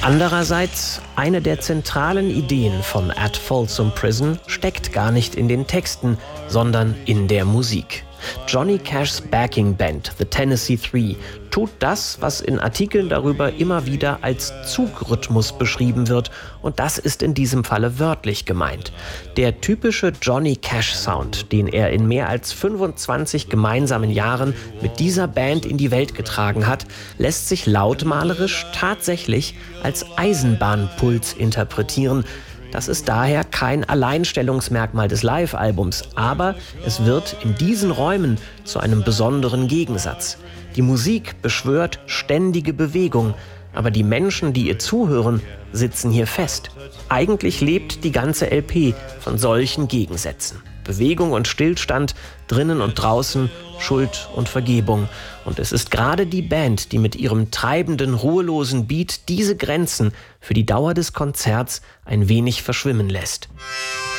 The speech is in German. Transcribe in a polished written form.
Andererseits, eine der zentralen Ideen von At Folsom Prison steckt gar nicht in den Texten, sondern in der Musik. Johnny Cashs Backing Band, The Tennessee Three, tut das, was in Artikeln darüber immer wieder als Zugrhythmus beschrieben wird, und das ist in diesem Falle wörtlich gemeint. Der typische Johnny Cash-Sound, den er in mehr als 25 gemeinsamen Jahren mit dieser Band in die Welt getragen hat, lässt sich lautmalerisch tatsächlich als Eisenbahnpuls interpretieren. Das ist daher kein Alleinstellungsmerkmal des Live-Albums, aber es wird in diesen Räumen zu einem besonderen Gegensatz. Die Musik beschwört ständige Bewegung, aber die Menschen, die ihr zuhören, sitzen hier fest. Eigentlich lebt die ganze LP von solchen Gegensätzen. Bewegung und Stillstand, drinnen und draußen, Schuld und Vergebung. Und es ist gerade die Band, die mit ihrem treibenden, ruhelosen Beat diese Grenzen für die Dauer des Konzerts ein wenig verschwimmen lässt.